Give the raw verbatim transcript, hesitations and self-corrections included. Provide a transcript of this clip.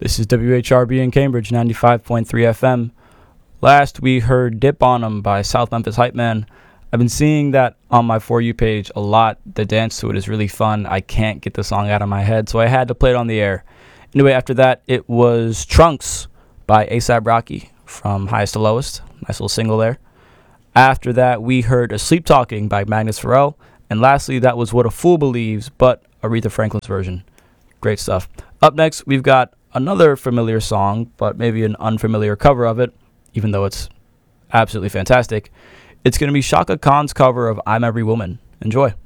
This is W H R B in Cambridge, ninety-five point three F M. Last we heard Dip on 'Em by South Memphis Hype Man. I've been seeing that on my For You page a lot. The dance to it is really fun. I can't get the song out of my head, so I had to play it on the air. Anyway, after that, it was Trunks by A$AP Rocky from Highest to Lowest. Nice little single there. After that, we heard A Sleep Talking by Magnus Pharrell. And lastly, that was What a Fool Believes, but Aretha Franklin's version. Great stuff. Up next, we've got another familiar song, but maybe an unfamiliar cover of it, even though it's absolutely fantastic. It's going to be Chaka Khan's cover of I'm Every Woman. Enjoy.